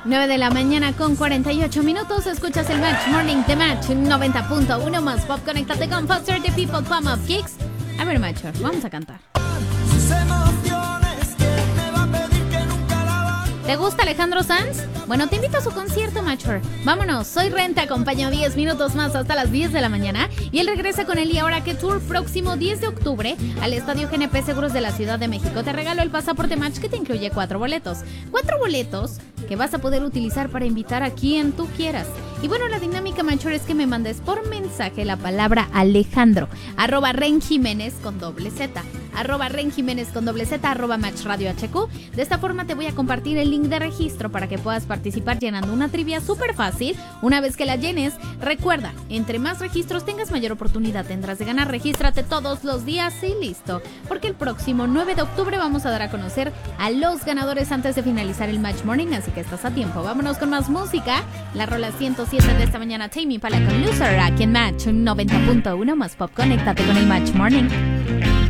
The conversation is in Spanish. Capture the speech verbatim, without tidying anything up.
nueve de la mañana con cuarenta y ocho minutos. Escuchas el Match Morning de Match noventa punto uno más Pop. Conéctate con Foster the People, Pump Up Kicks. A ver, Macho, vamos a cantar. ¿Te gusta Alejandro Sanz? Bueno, te invito a su concierto, Macho. Vámonos, soy Ren, te acompaño diez minutos más hasta las diez de la mañana. Y él regresa con el Y Ahora Que Tour próximo diez de octubre al Estadio G N P Seguros de la Ciudad de México. Te regalo el pasaporte Match que te incluye cuatro boletos. Cuatro boletos que vas a poder utilizar para invitar a quien tú quieras. Y bueno, la dinámica, Macho, es que me mandes por mensaje la palabra Alejandro, arroba Ren Jiménez con doble Z, arroba Ren Jiménez con doble Z, arroba Match Radio H Q. De esta forma te voy a compartir el link de registro para que puedas participar llenando una trivia súper fácil. Una vez que la llenes, recuerda, entre más registros tengas, mayor oportunidad tendrás de ganar. Regístrate todos los días y listo, porque el próximo nueve de octubre vamos a dar a conocer a los ganadores antes de finalizar el Match Morning, así que estás a tiempo. Vámonos con más música. La rola ciento siete de esta mañana, Tame Impala con Loser, aquí en Match noventa punto uno más Pop. Conéctate con el Match Morning.